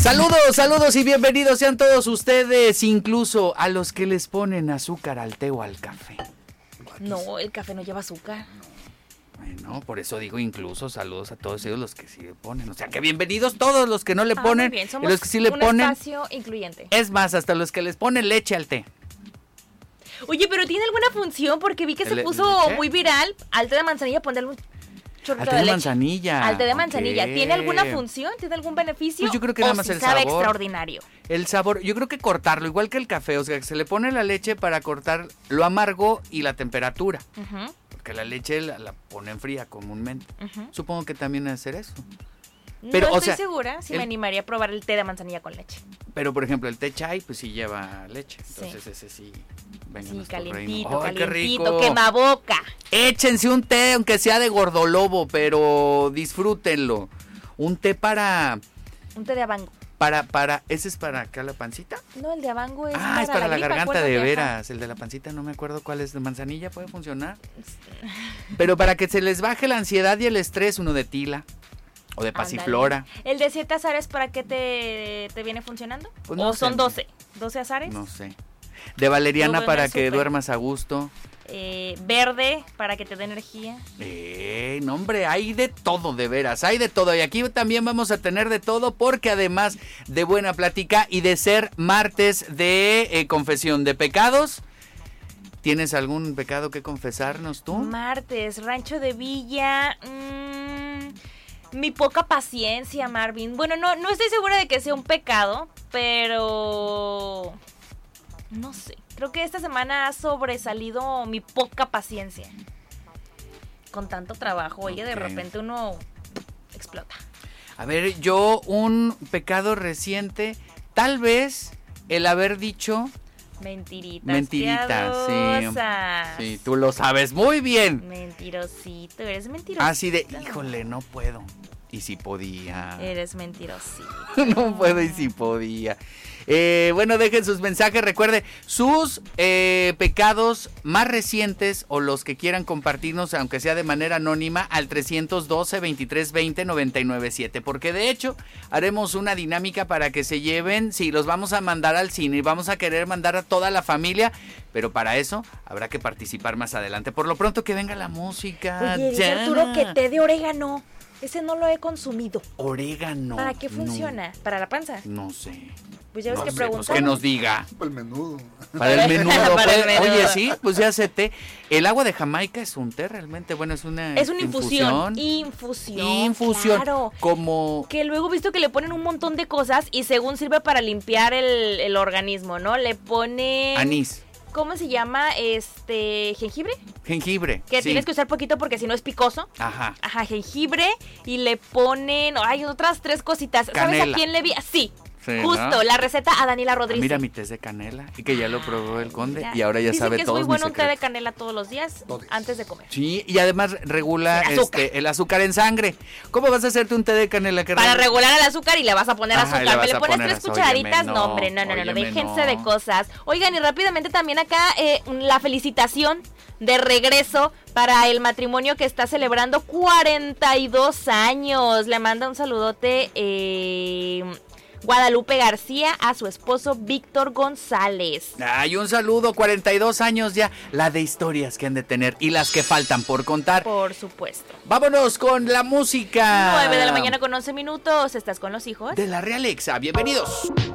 Saludos y bienvenidos sean todos ustedes, incluso a los que les ponen azúcar al té o al café. No, el café no lleva azúcar. Bueno, por eso digo incluso, saludos a todos ellos los que sí le ponen. O sea, que bienvenidos todos los que no le ponen, muy bien. Y los que sí le ponen. Un espacio incluyente. Es más, hasta los que les ponen leche al té. Oye, pero ¿tiene alguna función? Porque vi que se puso muy viral al té de manzanilla ponerle un chorrito de leche. Manzanilla. Al té de manzanilla. ¿Tiene alguna función? ¿Tiene algún beneficio? Pues yo creo que nada más el sabe sabor. Extraordinario. El sabor, yo creo que cortarlo, igual que el café, o sea, que se le pone la leche para cortar lo amargo y la temperatura. Porque la leche la ponen fría comúnmente. Supongo que también hacer eso. Pero, no estoy segura si me animaría a probar el té de manzanilla con leche. Pero, por ejemplo, el té chai, pues sí lleva leche. Entonces ese sí. Sí, calientito, ¡ay, qué rico! Quemaboca. Échense un té, aunque sea de gordolobo, pero disfrútenlo. Un té para... Un té de abango. ¿Ese es para acá la pancita? No, el de abango es es para la gripa, garganta de veras. El de la pancita no me acuerdo cuál es. ¿De manzanilla puede funcionar? Pero para que se les baje la ansiedad y el estrés, uno de tila. O de pasiflora. ¿El de 7 azares para qué te viene funcionando? Pues no ¿O son sé. 12? ¿12 azares? No sé. De valeriana para que duermas a gusto. Verde para que te dé energía. No hombre, hay de todo, de veras, hay de todo. Y aquí también vamos a tener de todo porque además de buena plática y de ser martes de confesión de pecados, ¿tienes algún pecado que confesarnos tú? Martes, Rancho de Villa... mi poca paciencia, Marvin. Bueno, no estoy segura de que sea un pecado, pero... no sé. Creo que esta semana ha sobresalido mi poca paciencia. Con tanto trabajo, oye, de repente uno explota. A ver, yo un pecado reciente, tal vez el haber dicho... Mentiritas, sí, tú lo sabes muy bien. Mentirosito, eres mentirosito. Así de, híjole, no puedo. Y si podía. Eres mentirosito. No puedo y si podía. Bueno, dejen sus mensajes. Recuerde sus pecados más recientes o los que quieran compartirnos, aunque sea de manera anónima, al 312-2320-997. Porque de hecho, haremos una dinámica para que se lleven. Sí, los vamos a mandar al cine y vamos a querer mandar a toda la familia. Pero para eso habrá que participar más adelante. Por lo pronto, que venga la música. Oye, dice Arturo que té de orégano. Ese no lo he consumido. Orégano. ¿Para qué funciona? No. ¿Para la panza? No sé. Pues ya ves que preguntamos. Pues que nos diga. Para el menudo. Para el menudo. Para el menudo. Oye, sí, pues ya sé té. El agua de Jamaica es un té realmente. Bueno, es una infusión. Infusión. Claro. Como... que luego he visto que le ponen un montón de cosas y según sirve para limpiar el organismo, ¿no? Le ponen... anís. ¿Cómo se llama? ¿Jengibre? Jengibre, que tienes que usar poquito porque si no es picoso. Ajá, jengibre. Y le ponen, otras 3 cositas. Canela. ¿Sabes a quién le vi? Sí. Sí, justo, ¿no? La receta a Daniela Rodríguez. Mira mi té de canela y que ya lo probó el conde mira. y ahora ya Dicen sabe que todos es muy bueno mis un té de secretos. canela todos los días antes de comer. Sí, y además regula el azúcar en sangre. ¿Cómo vas a hacerte un té de canela? Para regular el azúcar y le vas a poner azúcar. Le le pones 3 cucharaditas. No, hombre, no. Déjense de cosas. Oigan, y rápidamente también acá la felicitación de regreso para el matrimonio que está celebrando 42 años. Le manda un saludote Guadalupe García a su esposo Víctor González. Ay, un saludo, 42 años ya, la de historias que han de tener y las que faltan por contar. Por supuesto. Vámonos con la música. 9 de la mañana con 11 minutos, ¿estás con los hijos? De la Realexa, bienvenidos.